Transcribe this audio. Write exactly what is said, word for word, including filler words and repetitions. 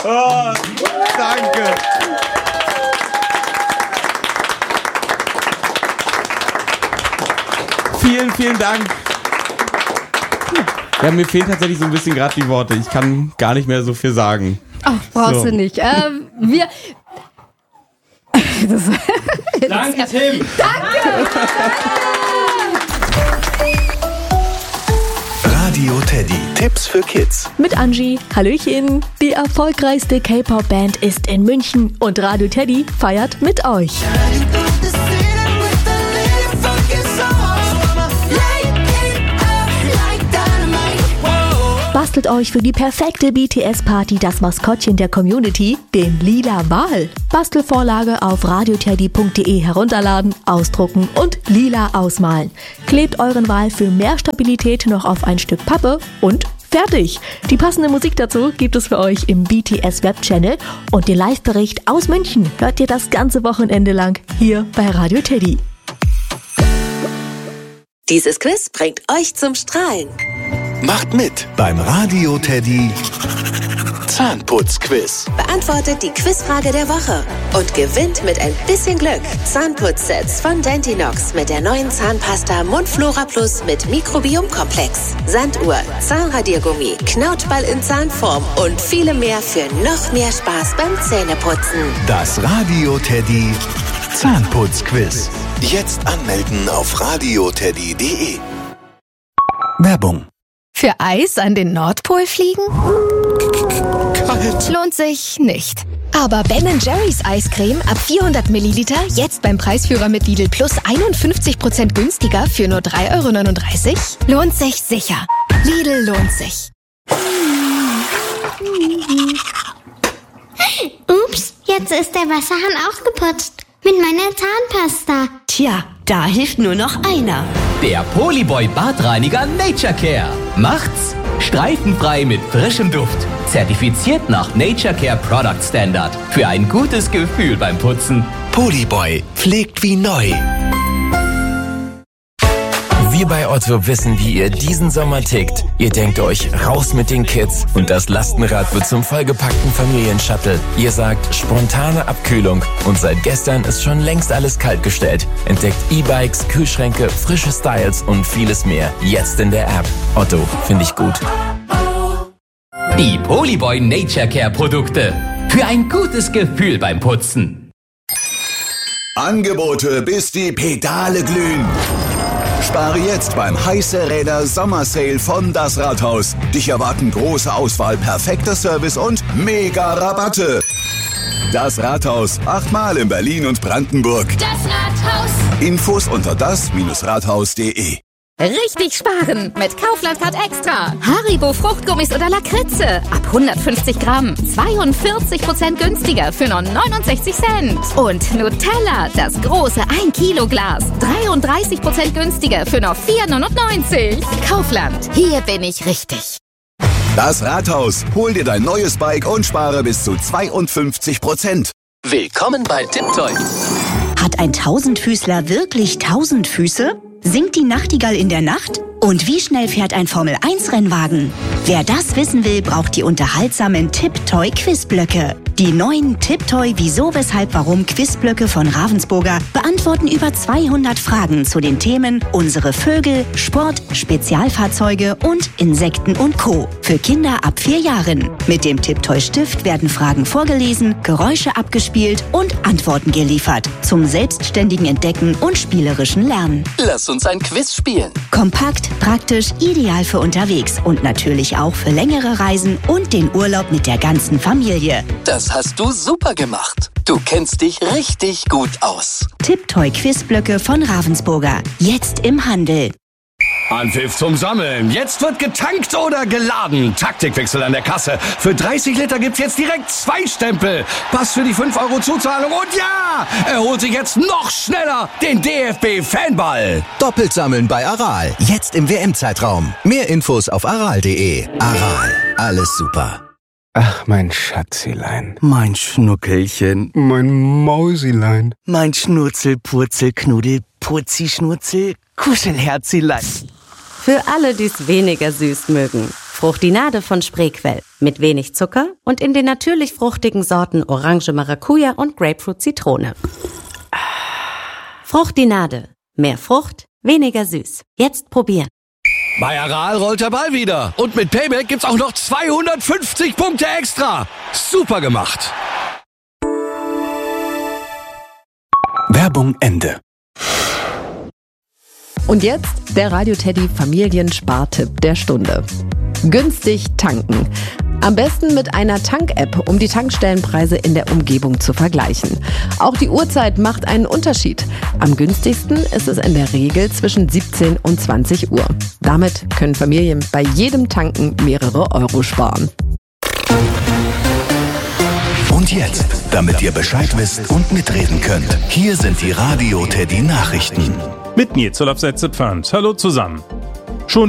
Oh, danke. Vielen, vielen Dank. Ja, mir fehlen tatsächlich so ein bisschen gerade die Worte. Ich kann gar nicht mehr so viel sagen. Ach, brauchst so. du nicht. Ähm, wir... Das, Danke, das, Tim. Danke. Radio Teddy. Tipps für Kids. Mit Angie. Hallöchen. Die erfolgreichste K-Pop-Band ist in München und Radio Teddy feiert mit euch. Bastelt euch für die perfekte B T S-Party das Maskottchen der Community, den lila Wal. Bastelvorlage auf radioteddy punkt de herunterladen, ausdrucken und lila ausmalen. Klebt euren Wal für mehr Stabilität noch auf ein Stück Pappe und fertig. Die passende Musik dazu gibt es für euch im B T S-Web-Channel und den Live-Bericht aus München hört ihr das ganze Wochenende lang hier bei Radio Teddy. Dieses Quiz bringt euch zum Strahlen. Macht mit beim Radio Teddy Zahnputz-Quiz. Beantwortet die Quizfrage der Woche und gewinnt mit ein bisschen Glück Zahnputzsets von Dentinox mit der neuen Zahnpasta Mundflora Plus mit Mikrobiomkomplex, Sanduhr, Zahnradiergummi, Knautschball in Zahnform und viele mehr für noch mehr Spaß beim Zähneputzen. Das Radio Teddy Zahnputz-Quiz. Jetzt anmelden auf radioteddy punkt de. Werbung. Für Eis an den Nordpol fliegen? Kalt. Lohnt sich nicht. Aber Ben and Jerry's Eiscreme ab vierhundert Milliliter jetzt beim Preisführer mit Lidl Plus einundfünfzig Prozent günstiger für nur drei Euro neununddreißig? Lohnt sich sicher. Lidl lohnt sich. Ups, jetzt ist der Wasserhahn auch geputzt. Mit meiner Zahnpasta. Tja, da hilft nur noch einer. Der Polyboy Badreiniger Nature Care. Macht's streifenfrei mit frischem Duft. Zertifiziert nach Nature Care Product Standard. Für ein gutes Gefühl beim Putzen. Polyboy pflegt wie neu. Wir bei Otto wissen, wie ihr diesen Sommer tickt. Ihr denkt euch, raus mit den Kids und das Lastenrad wird zum vollgepackten Familienshuttle. Ihr sagt, spontane Abkühlung und seit gestern ist schon längst alles kaltgestellt. Entdeckt E-Bikes, Kühlschränke, frische Styles und vieles mehr. Jetzt in der App. Otto, finde ich gut. Die Polyboy Nature Care Produkte. Für ein gutes Gefühl beim Putzen. Angebote, bis die Pedale glühen. Spare jetzt beim Heiße Räder Sommersale von Das Rathaus. Dich erwarten große Auswahl, perfekter Service und mega Rabatte. Das Rathaus, achtmal in Berlin und Brandenburg. Das Rathaus. Infos unter das Rathaus punkt de. Richtig sparen mit Kaufland Card Extra. Haribo Fruchtgummis oder Lakritze. Ab hundertfünfzig Gramm. zweiundvierzig Prozent günstiger für nur neunundsechzig Cent. Und Nutella, das große ein Kilo Glas. dreiunddreißig Prozent günstiger für nur vier neunundneunzig. Kaufland, hier bin ich richtig. Das Rathaus. Hol dir dein neues Bike und spare bis zu zweiundfünfzig Prozent. Willkommen bei Tiptoy. Hat ein Tausendfüßler wirklich tausend Füße? Singt die Nachtigall in der Nacht? Und wie schnell fährt ein Formel eins Rennwagen? Wer das wissen will, braucht die unterhaltsamen Tiptoy-Quizblöcke. Die neuen Tiptoy Wieso, Weshalb, Warum Quizblöcke von Ravensburger beantworten über zweihundert Fragen zu den Themen Unsere Vögel, Sport, Spezialfahrzeuge und Insekten und Co. Für Kinder ab vier Jahren. Mit dem Tiptoy-Stift werden Fragen vorgelesen, Geräusche abgespielt und Antworten geliefert. Zum selbstständigen Entdecken und spielerischen Lernen. Lass uns ein Quiz spielen. Kompakt, praktisch, ideal für unterwegs und natürlich auch für längere Reisen und den Urlaub mit der ganzen Familie. Das hast du super gemacht. Du kennst dich richtig gut aus. Tiptoy Quizblöcke von Ravensburger. Jetzt im Handel. Anpfiff zum Sammeln. Jetzt wird getankt oder geladen. Taktikwechsel an der Kasse. Für dreißig Liter gibt's jetzt direkt zwei Stempel. Pass für die fünf Euro Zuzahlung. Und ja, er holt sich jetzt noch schneller den D F B-Fanball. Doppelt sammeln bei Aral. Jetzt im W M-Zeitraum. Mehr Infos auf aral punkt de. Aral. Alles super. Ach, mein Schatzilein. Mein Schnuckelchen. Mein Mausilein. Mein Schnurzel, Purzel, Knuddel, Purzi, Schnurzel, Kuschelherzilein. Für alle, die es weniger süß mögen. Fruchtinade von Spreequell. Mit wenig Zucker und in den natürlich fruchtigen Sorten Orange Maracuja und Grapefruit Zitrone. Fruchtinade. Mehr Frucht, weniger süß. Jetzt probieren. Bei Aral rollt der Ball wieder. Und mit Payback gibt's auch noch zweihundertfünfzig Punkte extra. Super gemacht. Werbung Ende. Und jetzt der Radio-Teddy Familienspartipp der Stunde. Günstig tanken. Am besten mit einer Tank-App, um die Tankstellenpreise in der Umgebung zu vergleichen. Auch die Uhrzeit macht einen Unterschied. Am günstigsten ist es in der Regel zwischen siebzehn und zwanzig Uhr. Damit können Familien bei jedem Tanken mehrere Euro sparen. Und jetzt, damit ihr Bescheid wisst und mitreden könnt, hier sind die Radio-Teddy-Nachrichten. Mit Nils Olaf Setze-Pfand. Hallo zusammen.